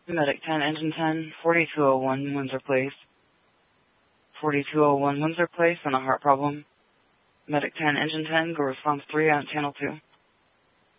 Medic 10, Engine 10, 4201, Windsor Place. 4201, Windsor Place, on a heart problem. Medic 10, Engine 10, go response 3 on Channel 2.